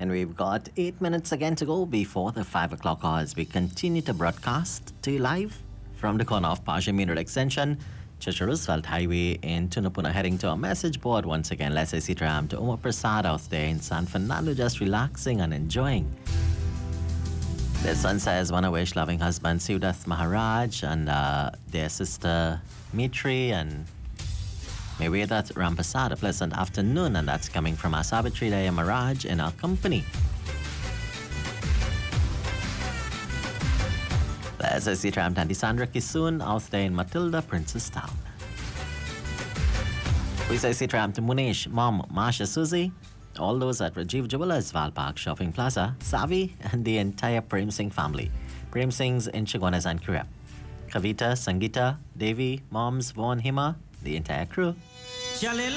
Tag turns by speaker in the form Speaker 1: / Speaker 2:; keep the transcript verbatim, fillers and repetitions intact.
Speaker 1: And we've got eight minutes again to go before the five o'clock hour as we continue to broadcast to you live from the corner of Pasha Main Road Extension, Church Roosevelt Highway in Tunapuna, heading to our message board once again. Let's say Sitaram to Umar Prasad out there in San Fernando, just relaxing and enjoying. Their son says, want to wish loving husband Siudath Maharaj and uh, their sister Mitri and Mevedat Rampasad a pleasant afternoon, and that's coming from our Savitri Daya Maharaj in our company. There's a Sitram Tanti Sandra Kisun out there in Matilda, Princess Town. We say Sitram to Munish, Mom, Masha, Susie, all those at Rajiv Jewelers, Val Park Shopping Plaza, Savi, and the entire Prem Singh family. Prem Singhs in Chaguanas and Kriya. Kavita, Sangita, Devi, Moms, Vaughan, Hima, the entire crew.